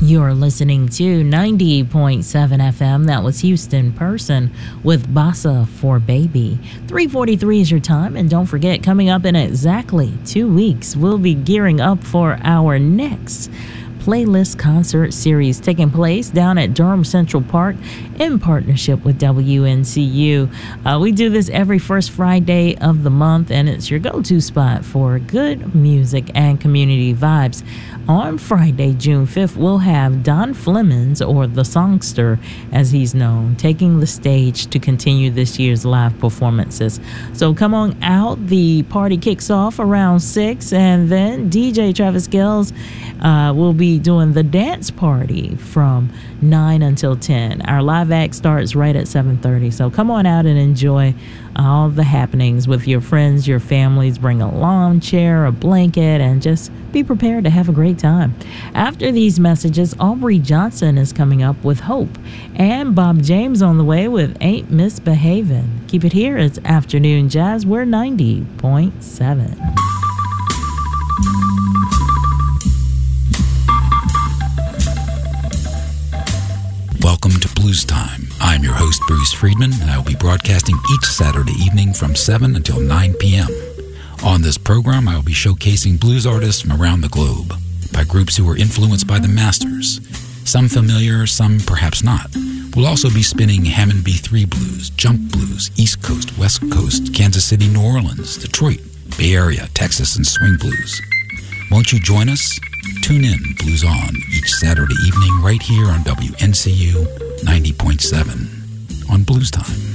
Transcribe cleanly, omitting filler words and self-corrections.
You're listening to 90.7 FM. That was Houston Person with Bossa for Baby. 3:43 is your time. And don't forget, coming up in exactly 2 weeks, we'll be gearing up for our next playlist concert series taking place down at Durham Central Park in partnership with WNCU. We do this every first Friday of the month, and it's your go-to spot for good music and community vibes. On Friday, June 5th, we'll have Don Flemings, or the Songster as he's known, taking the stage to continue this year's live performances. So come on out. The party kicks off around 6, and then DJ Travis Gills will be doing the dance party from 9 until 10. Our live act starts right at 7:30. So come on out and enjoy all the happenings with your friends, your families. Bring a lawn chair, a blanket, and just be prepared to have a great time. After these messages, Aubrey Johnson is coming up with Hope, and Bob James on the way with Ain't Misbehavin'. Keep it here. It's Afternoon Jazz. We're 90.7. Welcome to Blues Time. I'm your host, Bruce Friedman, and I will be broadcasting each Saturday evening from 7 until 9 p.m. On this program, I will be showcasing blues artists from around the globe by groups who were influenced by the masters, some familiar, some perhaps not. We'll also be spinning Hammond B3 blues, jump blues, East Coast, West Coast, Kansas City, New Orleans, Detroit, Bay Area, Texas, and swing blues. Won't you join us? Tune in Blues On each Saturday evening right here on WNCU 90.7 on Blues Time.